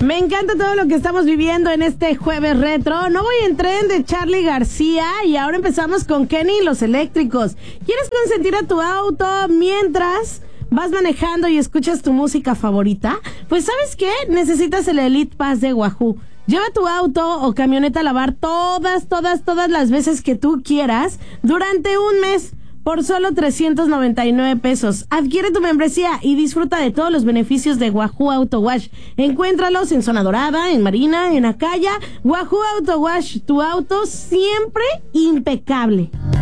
Me encanta todo lo que estamos viviendo en este jueves retro. No voy en tren de Charly García y ahora empezamos con Kenny y los eléctricos. ¿Quieres consentir a tu auto mientras vas manejando y escuchas tu música favorita? Pues ¿sabes qué? Necesitas el Elite Pass de Wahoo. Lleva tu auto o camioneta a lavar todas las veces que tú quieras durante un mes por solo 399 pesos. Adquiere tu membresía y disfruta de todos los beneficios de Wahoo Auto Wash. Encuéntralos en Zona Dorada, en Marina, en Acaya. Wahoo Auto Wash, tu auto siempre impecable.